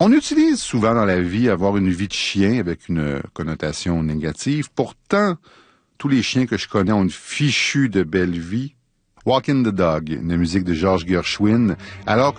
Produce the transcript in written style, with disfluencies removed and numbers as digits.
On utilise souvent dans la vie avoir une vie de chien avec une connotation négative. Pourtant, tous les chiens que je connais ont une fichue de belle vie. Walking the Dog, une musique de George Gershwin, alors